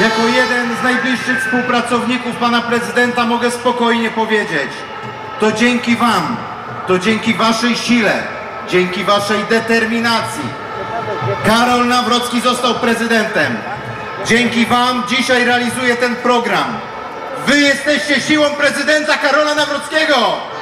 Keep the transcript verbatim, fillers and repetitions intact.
Jako jeden z najbliższych współpracowników pana prezydenta mogę spokojnie powiedzieć, to dzięki wam, to dzięki waszej sile, dzięki waszej determinacji Karol Nawrocki został prezydentem. Dzięki wam dzisiaj realizuję ten program. Wy jesteście siłą prezydenta Karola Nawrockiego!